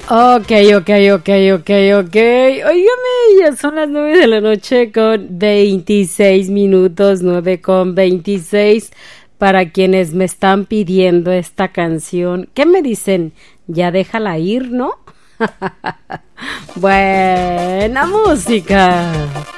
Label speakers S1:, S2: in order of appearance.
S1: Ok, ok, ok, ok, ok. Óigame, ya son las 9 de la noche con 26 minutos, 9 con 26. Para quienes me están pidiendo esta canción, ¿qué me dicen? Ya déjala ir, ¿no? Buena música.